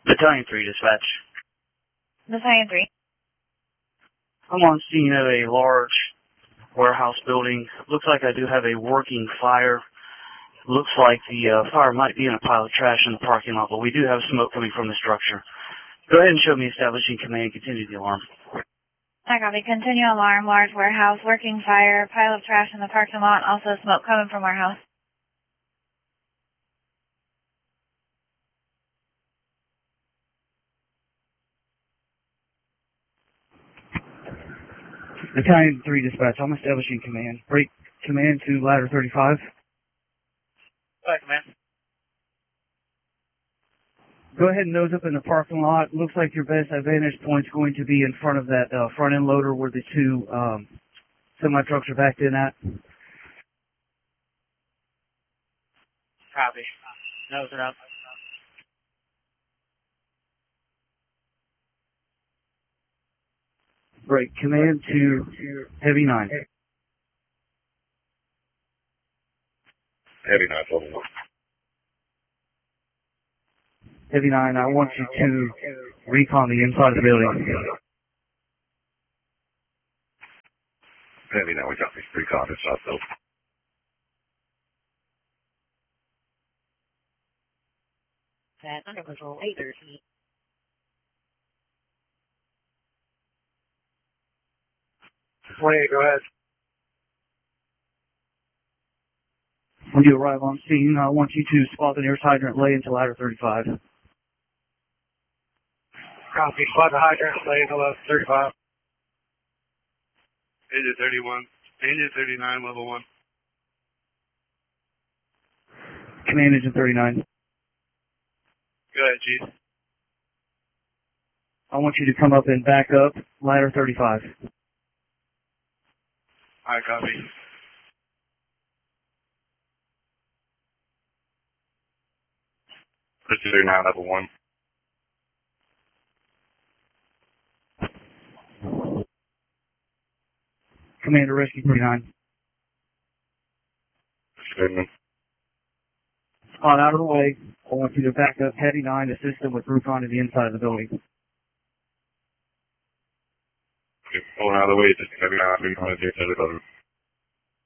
Battalion 3 dispatch. Battalion 3. I'm on scene of a large warehouse building. Looks like I do have a working fire. Looks like the fire might be in a pile of trash in the parking lot, but we do have smoke coming from the structure. Go ahead and show me establishing command. Continue the alarm. I copy. Continue alarm. Large warehouse, working fire, pile of trash in the parking lot, also smoke coming from warehouse. Battalion 3 dispatch. I'm establishing command. Break command to ladder 35. Hi, command. Go ahead and nose up in the parking lot. Looks like your best vantage point's going to be in front of that front end loader where the two semi-trucks are backed in at. Copy. Nose it up. Break command to Heavy 9. Heavy 9, level 1. Heavy 9, I want you to recon the inside of the building. Heavy 9, we got these pre-con inside though. That under control 813. Go ahead. When you arrive on scene, I want you to spot the nearest hydrant, lay into ladder 35. Copy. Spot the hydrant, lay into level 35. Engine 31. Engine 39, level 1. Command engine 39. Go ahead, Chief. I want you to come up and back up ladder 35. Alright, copy. Rescue 39, level 1. Commander Rescue 39. Statement. Spot out of the way. I want you to back up Heavy 9, assist them with recon to the inside of the building. Okay, pulling out of the way, just Heavy 9, recon to the inside of the building.